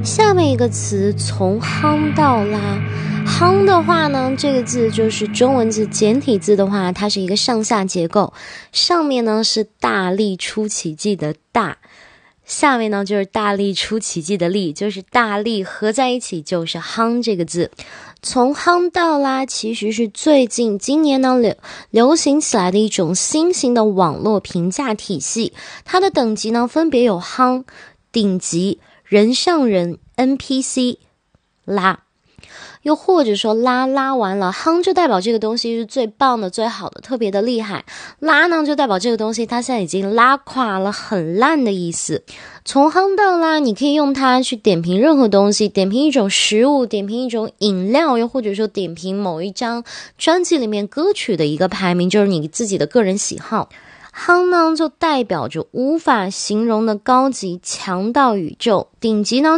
下面一个词从夯到拉，夯的话呢，这个字就是中文字简体字的话，它是一个上下结构，上面呢是大力出奇迹的大，下面呢就是大力出奇迹的力，就是大力合在一起就是夯这个字。从夯到拉其实是最近今年呢流行起来的一种新型的网络评价体系，它的等级呢分别有夯、顶级、人上人、NPC、拉，又或者说拉完了，夯就代表这个东西是最棒的、最好的、特别的厉害，拉呢就代表这个东西它现在已经拉垮了，很烂的意思。从夯到拉，你可以用它去点评任何东西，点评一种食物，点评一种饮料，又或者说点评某一张专辑里面歌曲的一个排名，就是你自己的个人喜好。夯呢就代表着无法形容的高级，强到宇宙，顶级呢